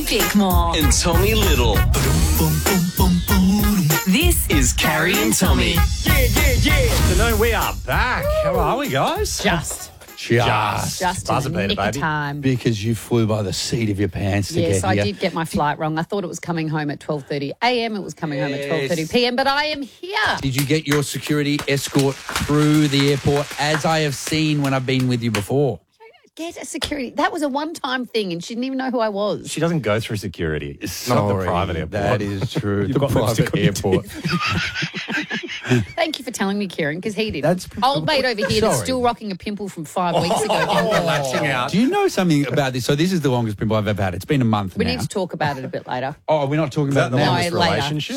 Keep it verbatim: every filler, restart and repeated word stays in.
Bickmore. And Tommy Little. This is Carrie and Tommy. Yeah, yeah, yeah. So no, we are back. How are we, guys? Just. Just. Just Buzzer in the beater, nick of baby. time. Because you flew by the seat of your pants to Yes, get I here. did get my flight wrong. I thought it was coming home at twelve thirty a m. It was coming home at twelve thirty Yes. p m, but I am here. Did you get your security escort through the airport, as I have seen when I've been with you before? Get a security. That was a one-time thing, and she didn't even know who I was. She doesn't go through security. It's Sorry, not the private airport. That is true. You've the got lipstick private on your airport. Thank you for telling me, Kieran, because he did. That's- Old mate over here that's Sorry. still rocking a pimple from five weeks ago. Latching out. Do you know something about this? So this is the longest pimple I've ever had. It's been a month We now. need to talk about it a bit later. Oh, we're not talking Is that about the it now. longest No, later. relationship?